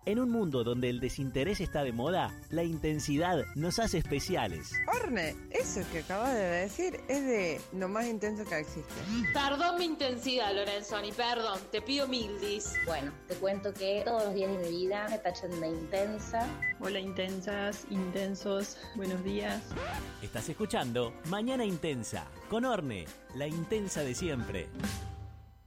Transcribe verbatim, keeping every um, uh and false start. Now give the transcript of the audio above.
En un mundo donde el desinterés está de moda, la intensidad nos hace especiales. Orne, eso que acabas de decir es de lo más intenso que existe. Perdón mi intensidad, Lorenzoni, perdón, te pido mil dis. Bueno, te cuento que todos los días de mi vida me tachan de intensa. Hola intensas, intensos, buenos días. Estás escuchando Mañana Intensa, con Orne, la intensa de siempre.